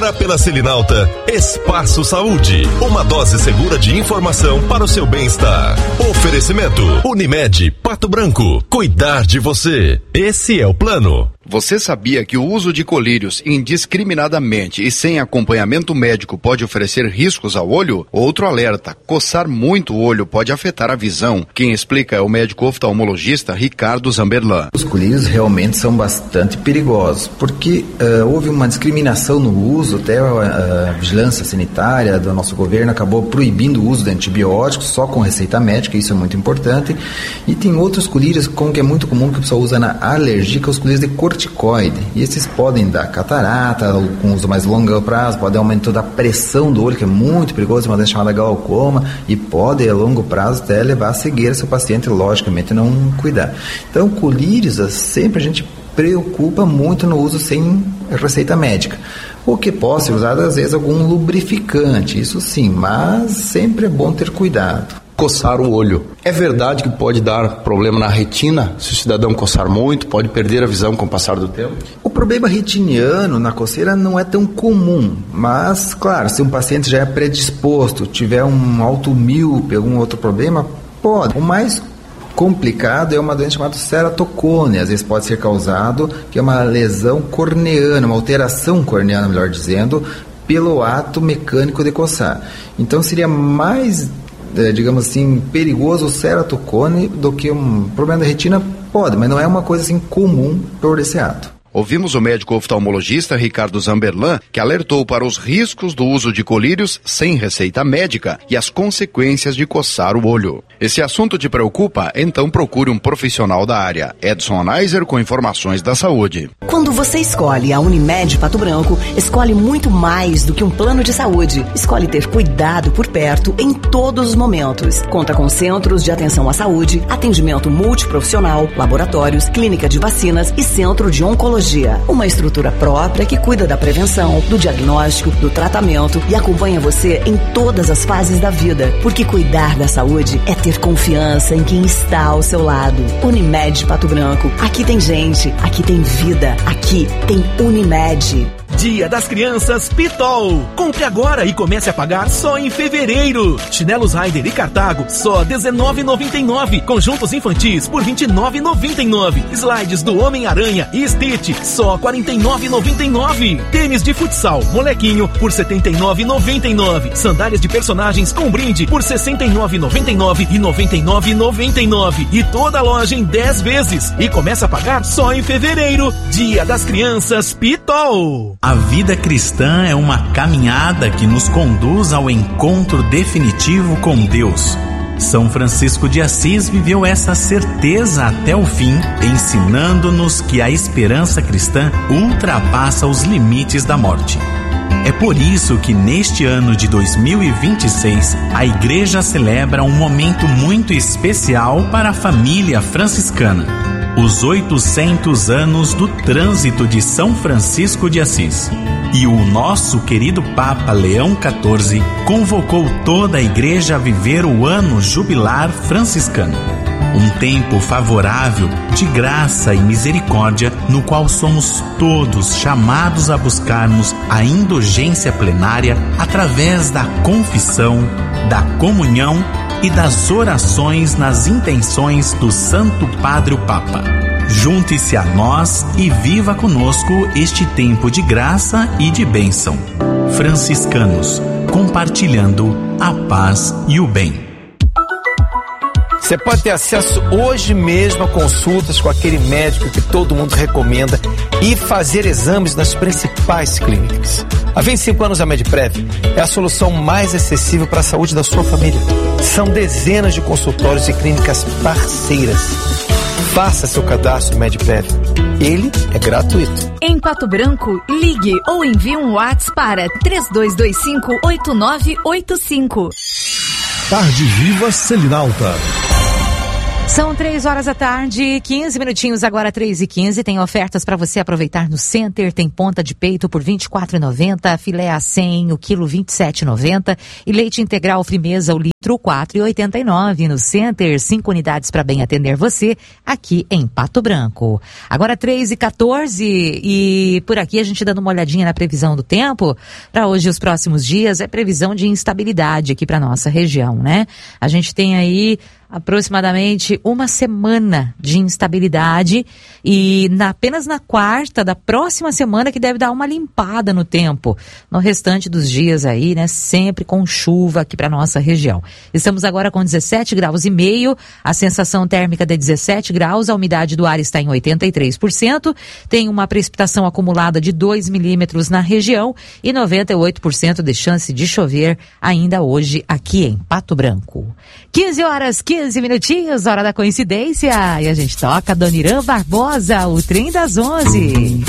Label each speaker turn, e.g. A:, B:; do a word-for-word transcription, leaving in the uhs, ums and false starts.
A: Agora pela Selinalta, Espaço Saúde. Uma dose segura de informação para o seu bem-estar. Oferecimento Unimed Pato Branco. Cuidar de você. Esse é o plano.
B: Você sabia que o uso de colírios indiscriminadamente e sem acompanhamento médico pode oferecer riscos ao olho? Outro alerta: coçar muito o olho pode afetar a visão. Quem explica é o médico oftalmologista Ricardo Zamberlan.
C: Os colírios realmente são bastante perigosos, porque uh, houve uma discriminação no uso, até a, a vigilância sanitária do nosso governo acabou proibindo o uso de antibióticos só com receita médica, isso é muito importante. E tem outros colírios, como que é muito comum que o pessoal usa na alergia, que é os colírios de corticoide. E esses podem dar catarata, com uso mais longo prazo, pode aumentar da pressão do olho, que é muito perigoso, uma doença chamada glaucoma, e pode, a longo prazo, até levar a cegueira se o paciente, logicamente, não cuidar. Então, colírios, sempre a gente preocupa muito no uso sem receita médica. O que pode ser usado, às vezes, algum lubrificante, isso sim, mas sempre é bom ter cuidado.
D: Coçar o olho. É verdade que pode dar problema na retina se o cidadão coçar muito, pode perder a visão com o passar do tempo?
C: O problema retiniano na coceira não é tão comum, mas, claro, se um paciente já é predisposto, tiver um alto míope, algum outro problema, pode. O mais complicado é uma doença chamada ceratocone, às vezes pode ser causado, que é uma lesão corneana, uma alteração corneana, melhor dizendo, pelo ato mecânico de coçar. Então seria mais, digamos assim, perigoso o ceratocone do que um problema da retina? Pode, mas não é uma coisa assim comum por esse ato.
B: Ouvimos o médico oftalmologista Ricardo Zamberlan, que alertou para os riscos do uso de colírios sem receita médica e as consequências de coçar o olho. Esse assunto te preocupa? Então procure um profissional da área. Edson Anaiser com informações da saúde.
E: Quando você escolhe a Unimed Pato Branco, escolhe muito mais do que um plano de saúde. Escolhe ter cuidado por perto em todos os momentos. Conta com centros de atenção à saúde, atendimento multiprofissional, laboratórios, clínica de vacinas e centro de oncologia. Uma estrutura própria que cuida da prevenção, do diagnóstico, do tratamento e acompanha você em todas as fases da vida. Porque cuidar da saúde é ter confiança em quem está ao seu lado. Unimed Pato Branco. Aqui tem gente, aqui tem vida, aqui tem Unimed.
F: Dia das Crianças Pitol. Compre agora e comece a pagar só em fevereiro. Chinelos Raider e Cartago só dezenove reais e noventa e nove centavos. Conjuntos infantis por vinte e nove reais e noventa e nove centavos. Slides do Homem-Aranha e Stitch só quarenta e nove reais e noventa e nove centavos. Tênis de futsal Molequinho por setenta e nove reais e noventa e nove centavos. Sandálias de personagens com brinde por sessenta e nove reais e noventa e nove centavos e noventa e nove reais e noventa e nove centavos. E toda a loja em dez vezes. E começa a pagar só em fevereiro. Dia das Crianças Pitol.
G: A vida cristã é uma caminhada que nos conduz ao encontro definitivo com Deus. São Francisco de Assis viveu essa certeza até o fim, ensinando-nos que a esperança cristã ultrapassa os limites da morte. É por isso que neste ano de dois mil e vinte e seis, a Igreja celebra um momento muito especial para a família franciscana. Os oitocentos anos do trânsito de São Francisco de Assis. E o nosso querido Papa Leão quatorze convocou toda a Igreja a viver o ano jubilar franciscano. Um tempo favorável de graça e misericórdia, no qual somos todos chamados a buscarmos a indulgência plenária através da confissão, da comunhão e das orações nas intenções do Santo Padre o Papa. Junte-se a nós e viva conosco este tempo de graça e de bênção. Franciscanos, compartilhando a paz e o bem.
H: Você pode ter acesso hoje mesmo a consultas com aquele médico que todo mundo recomenda e fazer exames nas principais clínicas. Há vinte e cinco anos a Medprev é a solução mais acessível para a saúde da sua família. São dezenas de consultórios e clínicas parceiras. Faça seu cadastro Medprev. Ele é gratuito.
I: Em Pato Branco, ligue ou envie um WhatsApp para três dois dois cinco, oito nove oito cinco.
J: Tarde Viva Selinalta.
K: São três horas da tarde, quinze minutinhos, agora três e quinze. Tem ofertas para você aproveitar no Center. Tem ponta de peito por vinte e quatro reais e noventa centavos, filé a cem, o quilo vinte e sete reais e noventa centavos e leite integral Frimeza, o quatro quatro e oitenta e nove. No Center, cinco unidades para bem atender você aqui em Pato Branco. Agora três e quatorze e por aqui a gente dando uma olhadinha na previsão do tempo para hoje e os próximos dias. É previsão de instabilidade aqui para nossa região, né? A gente tem aí aproximadamente uma semana de instabilidade e na, apenas na quarta da próxima semana que deve dar uma limpada no tempo. No restante dos dias aí, né, sempre com chuva aqui para nossa região. Estamos agora com dezessete graus e meio, a sensação térmica de dezessete graus, a umidade do ar está em oitenta e três por cento, tem uma precipitação acumulada de dois milímetros na região e noventa e oito por cento de chance de chover ainda hoje aqui em Pato Branco. quinze horas, quinze minutinhos, hora da coincidência. E a gente toca Dona Irã Barbosa, o trem das onze.